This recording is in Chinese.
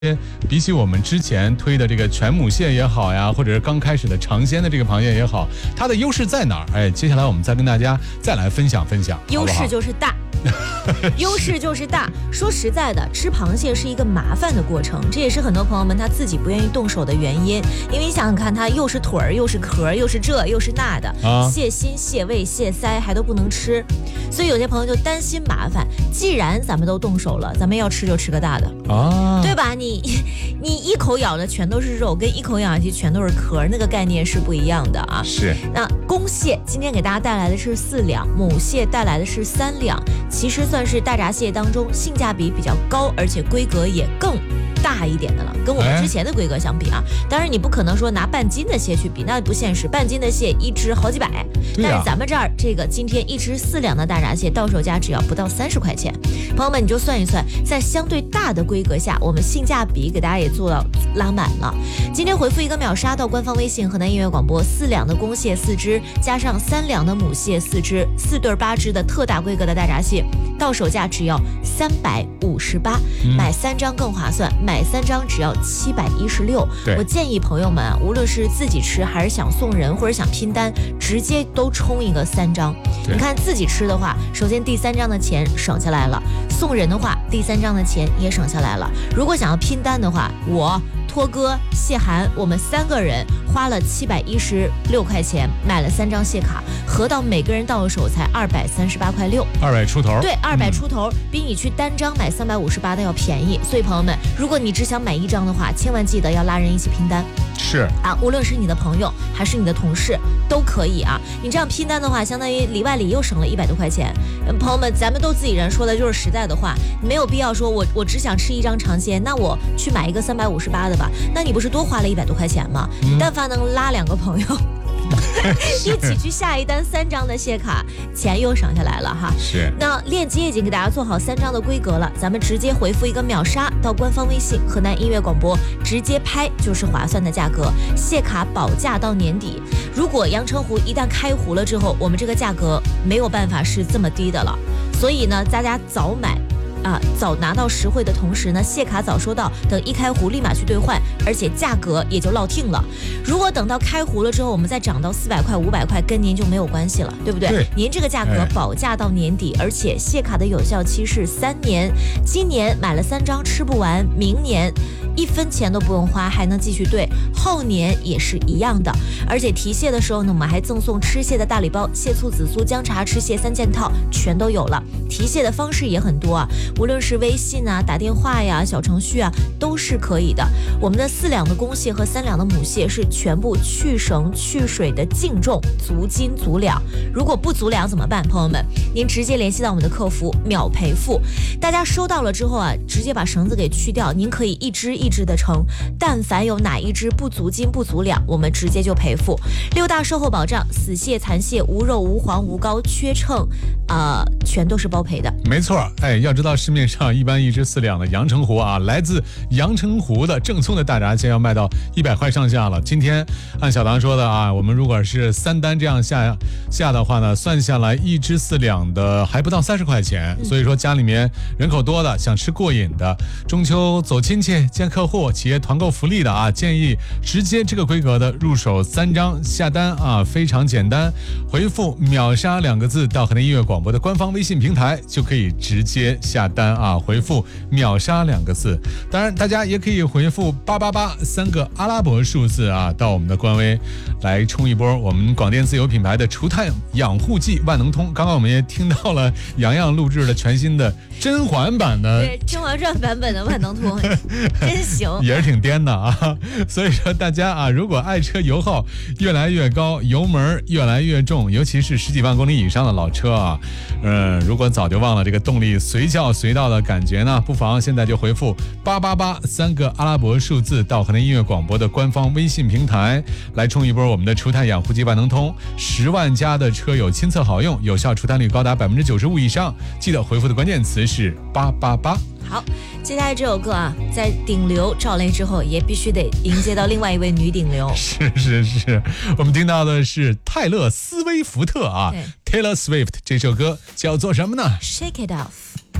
比起我们之前推的这个全母蟹也好呀，或者是刚开始的尝鲜的这个螃蟹也好，它的优势在哪儿？哎，接下来我们再跟大家再来分享分享。 优势就是大。优势就是大。说实在的，吃螃蟹是一个麻烦的过程，这也是很多朋友们他自己不愿意动手的原因。因为你想想看，它又是腿儿，又是壳，又是这又是那的，蟹心、蟹胃、蟹腮还都不能吃，所以有些朋友就担心麻烦。既然咱们都动手了，咱们要吃就吃个大的对吧？你一口咬的全都是肉，跟一口咬下去全都是壳，那个概念是不一样的啊。 是。 那公蟹今天给大家带来的是4两，母蟹带来的是3两。其实算是大闸蟹当中性价比比较高，而且规格也更大一点的了，跟我们之前的规格相比啊。当然你不可能说拿半斤的蟹去比，那不现实，半斤的蟹一只好几百。但是咱们这儿这个今天一只4两的大闸蟹到手价只要不到30块钱。朋友们你就算一算，在相对大的规格下，我们性价比给大家也做到拉满了。今天回复一个秒杀到官方微信河南音乐广播，4两的公蟹4只，加上3两的母蟹4只，4对8只的特大规格的大闸蟹，到手价只要358，买3张更划算，买3张只要716。我建议朋友们啊，无论是自己吃还是想送人或者想拼单，直接都冲一个3张。你看自己吃的话，首先第3张的钱省下来了，送人的话第3张的钱也省下来了。如果想要拼单的话，我托哥、谢涵，我们3个人花了716块钱买了3张蟹卡，合到每个人到手才238块6，200 出头。 对，200出头，比你去单张买358的要便宜。所以朋友们，如果你只想买1张的话，千万记得要拉人一起拼单。 是啊，无论是你的朋友还是你的同事都可以啊。你这样拼单的话，相当于里外里又省了100多块钱。朋友们，咱们都自己人，说的就是实在的话，没有必要说我只想吃1张尝鲜，那我去买一个358的吧，那你不是多花了100多块钱吗？但凡能拉2个朋友一起去下一单3张的蟹卡，钱又省下来了哈。 是。 那链接已经给大家做好3张的规格了，咱们直接回复一个秒杀到官方微信河南音乐广播，直接拍就是划算的价格，蟹卡保价到年底。如果阳澄湖一旦开湖了之后，我们这个价格没有办法是这么低的了，所以呢，大家早买。早拿到实惠的同时呢，蟹卡早收到，等一开湖立马去兑换，而且价格也就落定了。如果等到开湖了之后，我们再涨到400块、500块，跟您就没有关系了，对不对？ 对， 您这个价格保价到年底，而且蟹卡的有效期是3年。今年买了3张吃不完，明年1分钱都不用花，还能继续兑，后年也是一样的。而且提蟹的时候呢，我们还赠送吃蟹的大礼包，蟹醋紫苏姜茶吃蟹3件套全都有了。提蟹的方式也很多啊，无论是微信啊、打电话呀、小程序啊，都是可以的。我们的4两的公蟹和3两的母蟹是全部去绳去水的净重，足斤足两。如果不足两怎么办？朋友们，您直接联系到我们的客服，秒赔付。大家收到了之后啊，直接把绳子给去掉，您可以一只一只的称，但凡有哪一只不足斤不足两，我们直接就赔付。6大售后保障，死蟹、残蟹、无肉、无黄、无膏、缺秤，全都是包赔的。 没错，哎，要知道市面上一般一只4两的阳澄湖啊，来自阳澄湖的正宗的大闸蟹要卖到100块上下了。今天按小唐说的啊，我们如果是3单这样下的话呢，算下来一只4两的还不到30块钱。所以说家里面人口多的，想吃过瘾的，中秋走亲戚、见客户、企业团购福利的啊，建议直接这个规格的入手3张下单啊，非常简单，回复秒杀2个字到河南音乐广播的官方微信平台就可以直接下单啊，回复秒杀2个字。当然大家也可以回复888 3个阿拉伯数字啊，到我们的官微来冲一波我们广电自有品牌的除碳养护剂万能通。刚刚我们也听到了洋洋录制的全新的甄嬛版的， 对，甄嬛传版本的万能通真行， 也是挺颠的啊。所以说大家啊，如果爱车油耗越来越高，油门越来越重，尤其是10几万公里以上的老车啊，如果早就忘了这个动力随叫随到的感觉呢，不妨现在就回复888 3个阿拉伯数字到河南音乐广播的官方微信平台来冲一波我们的除碳养护剂万能通，10万加的车友亲测好用，有效除碳率高达95%以上。记得回复的关键词是888。 好，接下来这首歌啊，在顶流赵雷之后，也必须得迎接到另外一位女顶流。 是，我们听到的是泰勒·斯威夫特啊 ，Taylor Swift 这首歌叫做什么呢？ Shake It Off。